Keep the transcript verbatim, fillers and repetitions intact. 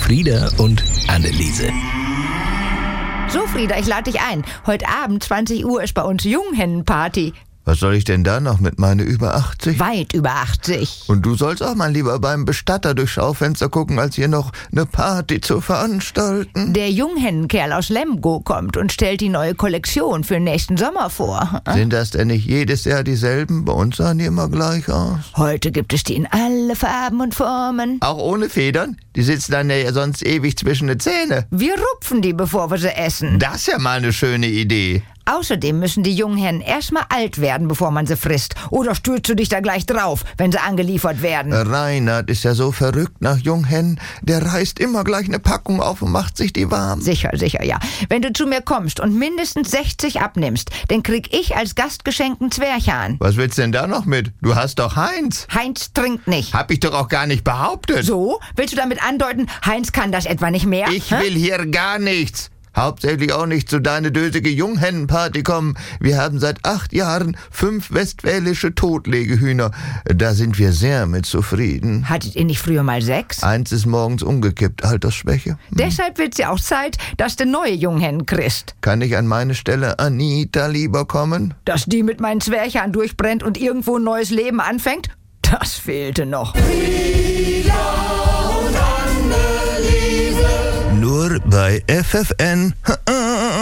Frieda und Anneliese. So, Frieda, ich lade dich ein. Heute Abend, zwanzig Uhr, ist bei uns Junghennenparty. Was soll ich denn da noch mit meine über achtzig? Weit über achtzig. Und du sollst auch mal lieber beim Bestatter durchs Schaufenster gucken, als hier noch eine Party zu veranstalten. Der Junghennenkerl aus Lemgo kommt und stellt die neue Kollektion für den nächsten Sommer vor. Sind das denn nicht jedes Jahr dieselben? Bei uns sahen die immer gleich aus. Heute gibt es die in alle Farben und Formen. Auch ohne Federn? Die sitzen dann ja sonst ewig zwischen den Zähnen. Wir rupfen die, bevor wir sie essen. Das ist ja mal eine schöne Idee. Außerdem müssen die Junghennen erstmal alt werden, bevor man sie frisst. Oder stürzt du dich da gleich drauf, wenn sie angeliefert werden? Reinhard ist ja so verrückt nach Junghennen. Der reißt immer gleich eine Packung auf und macht sich die warm. Sicher, sicher, ja. Wenn du zu mir kommst und mindestens sechzig abnimmst, dann krieg ich als Gastgeschenk einen Zwerchhahn. Was willst denn da noch mit? Du hast doch Heinz. Heinz trinkt nicht. Hab ich doch auch gar nicht behauptet. So? Willst du damit andeuten, Heinz kann das etwa nicht mehr? Ich Hä? will hier gar nichts. Hauptsächlich auch nicht zu deiner dösige Junghennenparty kommen. Wir haben seit acht Jahren fünf westfälische Totlegehühner. Da sind wir sehr mit zufrieden. Hattet ihr nicht früher mal sechs? Eins ist morgens umgekippt, Altersschwäche. Hm. Deshalb wird's ja auch Zeit, dass du neue Junghennen kriegst. Kann ich an meine Stelle Anita lieber kommen? Dass die mit meinen Zwerchern durchbrennt und irgendwo ein neues Leben anfängt? Das fehlte noch. Nur bei F F N.